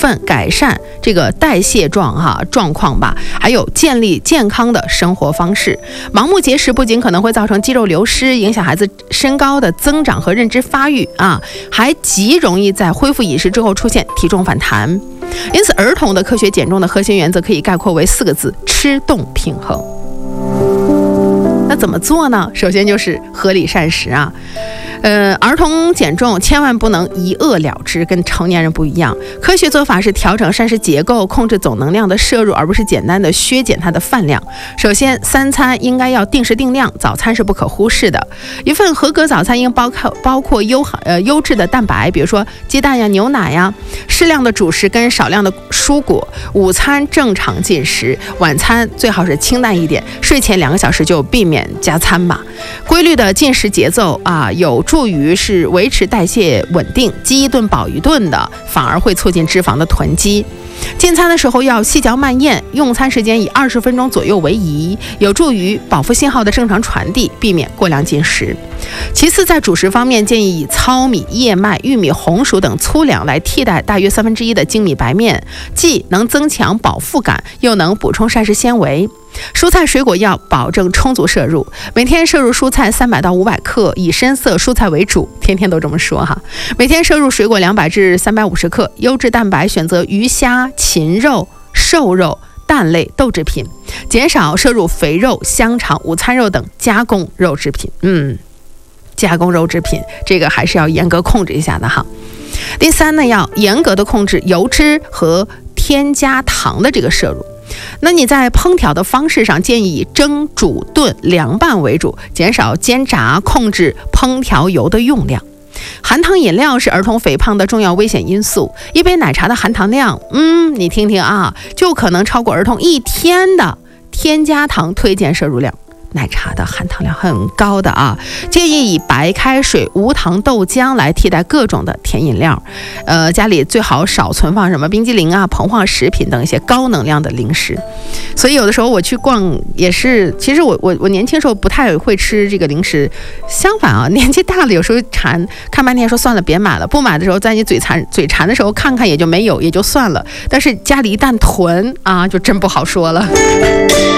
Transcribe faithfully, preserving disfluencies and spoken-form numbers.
分改善这个代谢状哈、啊、状况吧，还有建立健康的生活方式。盲目节食不仅可能会造成肌肉流失，影响孩子身高的增长和认知发育啊，还极容易在恢复饮食之后出现体重反弹。因此，儿童的科学减重的核心原则可以概括为四个字：吃动平衡。那怎么做呢？首先就是合理膳食啊。呃，儿童减重千万不能一饿了之，跟成年人不一样。科学做法是调整膳食结构，控制总能量的摄入，而不是简单的削减它的饭量。首先，三餐应该要定时定量，早餐是不可忽视的。一份合格早餐应包括包括优呃优质的蛋白，比如说鸡蛋呀、牛奶呀，适量的主食跟少量的蔬果。午餐正常进食，晚餐最好是清淡一点。睡前两个小时就避免加餐吧。规律的进食节奏啊，有助于是维持代谢稳定，饥一顿饱一顿的，反而会促进脂肪的囤积。进餐的时候要细嚼慢咽，用餐时间以二十分钟左右为宜，有助于饱腹信号的正常传递，避免过量进食。其次，在主食方面，建议以糙米、燕麦、玉米、红薯等粗粮来替代大约三分之一的精米白面，既能增强饱腹感，又能补充膳食纤维。蔬菜水果要保证充足摄入，每天摄入蔬菜三百到五百克，以深色蔬菜为主，天天都这么说哈。每天摄入水果两百至三百五十克，优质蛋白选择鱼虾、禽肉、瘦肉、蛋类、豆制品，减少摄入肥肉、香肠、午餐肉等加工肉制品。嗯，加工肉制品这个还是要严格控制一下的哈。第三呢，要严格的控制油脂和添加糖的这个摄入。那你在烹调的方式上，建议以蒸、煮、炖、凉拌为主，减少煎炸，控制烹调油的用量。含糖饮料是儿童肥胖的重要危险因素，一杯奶茶的含糖量，嗯，你听听啊，就可能超过儿童一天的添加糖推荐摄入量。奶茶的含糖量很高的啊，建议以白开水、无糖豆浆来替代各种的甜饮料。呃，家里最好少存放什么冰激凌啊、膨化食品等一些高能量的零食。所以有的时候我去逛也是，其实我我我年轻时候不太会吃这个零食，相反啊，年纪大了有时候馋，看半天说算了别买了，不买的时候在你嘴馋嘴馋的时候看看也就没有也就算了，但是家里一旦囤啊，就真不好说了。